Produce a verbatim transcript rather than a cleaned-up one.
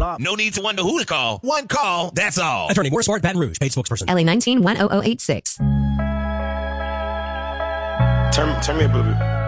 double up. No need to wonder who to call. One call, that's all. Attorney Morris Smart, Baton Rouge, paid spokesperson. L A nineteen one oh oh eight six. Turn, turn me up a little bit.